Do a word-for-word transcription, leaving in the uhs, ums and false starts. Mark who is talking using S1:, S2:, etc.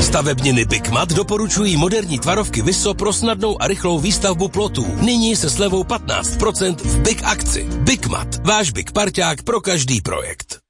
S1: Stavebniny Bigmat doporučují moderní tvarovky Viso pro snadnou a rychlou výstavbu plotů. Nyní se slevou patnáct procent v Big akci. Bigmat, váš Big parťák pro každý projekt.